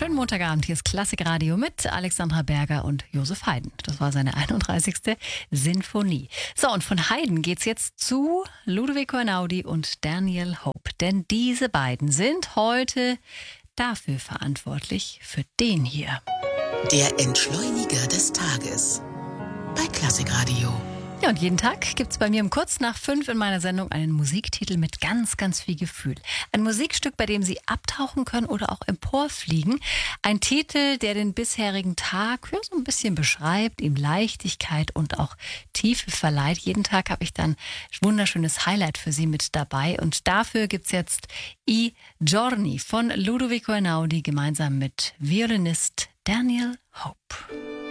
Schönen Montagabend, hier ist Klassikradio mit Alexandra Berger und Josef Haydn. Das war seine 31. Sinfonie. So, und von Haydn geht's jetzt zu Ludovico Einaudi und Daniel Hope. Denn diese beiden sind heute dafür verantwortlich, für den hier. Der Entschleuniger des Tages bei Klassikradio. Ja, und jeden Tag gibt's bei mir um kurz nach 5 in meiner Sendung einen Musiktitel mit ganz, ganz viel Gefühl. Ein Musikstück, bei dem Sie abtauchen können oder auch emporfliegen. Ein Titel, der den bisherigen Tag so ein bisschen beschreibt, ihm Leichtigkeit und auch Tiefe verleiht. Jeden Tag habe ich dann ein wunderschönes Highlight für Sie mit dabei. Und dafür gibt's jetzt I Giorni von Ludovico Einaudi gemeinsam mit Violinist Daniel Hope.